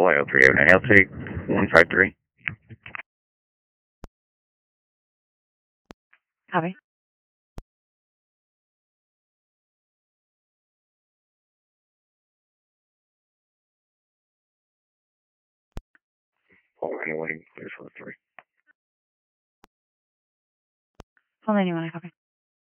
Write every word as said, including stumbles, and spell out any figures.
L three oh nine. I'll take one five three. Copy. Paul ninety-one, clear for three. Paul ninety-one, I copy.